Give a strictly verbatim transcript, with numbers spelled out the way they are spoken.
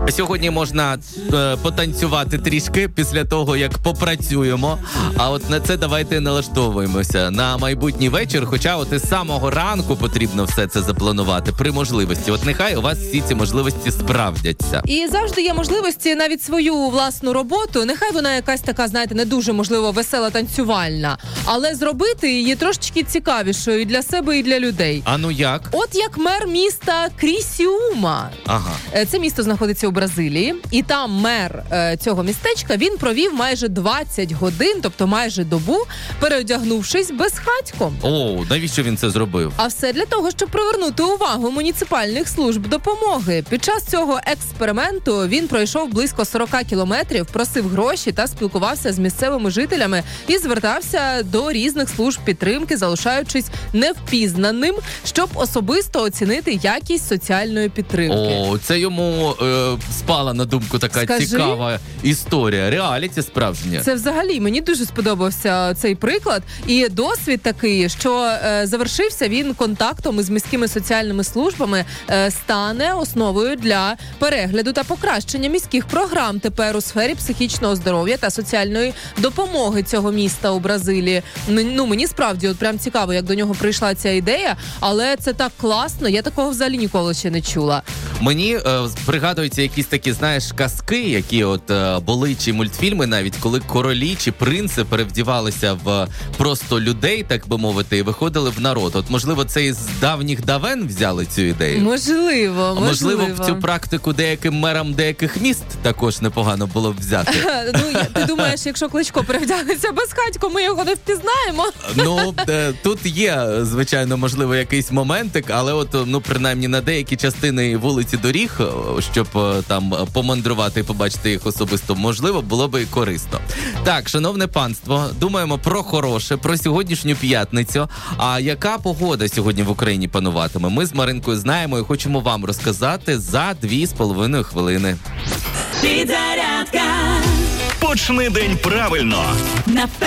Сьогодні можна е, потанцювати трішки після того, як попрацюємо. А от на це давайте налаштовуємося на майбутній вечір. Хоча от із самого ранку потрібно все це запланувати при можливості. От нехай у вас всі ці можливості справдяться. І завжди є можливості навіть свою власну роботу. Нехай вона якась така, знаєте, не дуже, можливо, весела, танцювальна. Але зробити її трошечки цікавішою і для себе, і для людей. А ну як? От як мер міста Крісіума. Ага. Це місто знаходиться у Бразилії. І там мер е, цього містечка, він провів майже двадцять годин, тобто майже добу, переодягнувшись безхатьком. О, навіщо він це зробив? А все для того, щоб привернути увагу муніципальних служб допомоги. Під час цього експерименту він пройшов близько сорок кілометрів, просив гроші та спілкувався з місцевими жителями і звертався до різних служб підтримки, залишаючись невпізнаним, щоб особисто оцінити якість соціальної підтримки. О, це йому е, спала на думку така Скажи? цікава історія. Реаліті справжнє. Це взагалі, мені дуже сподобався цей приклад. І досвід такий, що е, завершився він контактом із міськими соціальними службами, е, стане основою для перегляду та покращення міських програм тепер у сфері психічного здоров'я та соціальної допомоги цього міста у Бразилії. Ну, мені справді от прям цікаво, як до нього прийшла ця ідея, але це так класно, я такого взагалі ніколи ще не чула. Мені е, пригадуються якісь такі, знаєш, казки, які от е, були, чи мультфільми навіть, коли королі чи принци перевдівалися в просто людей, так би мовити, і виходили в народ. От, можливо, це із давніх давен взяли цю ідею? Можливо, можливо. Можливо, в цю практику деяким мерам деяких міст також непогано було б взяти. Ну, ти думаєш, якщо Кличко перевдягнеться безхатько, ми його не впізнаємо? Ну, е, тут є, звичайно, можливо, якийсь моментик, але от, ну, принаймні, на деякі частини вулиці доріг, щоб е, там помандрувати і побачити їх особисто, можливо, було би і корисно. Так, шановне панство, думаємо про хороше, про сьогоднішню п'ятницю. А яка погода сьогодні в Україні пануватиме? Ми з Маринкою знаємо і хочемо вам розказати за дві з половиною хвилини. Почни день правильно.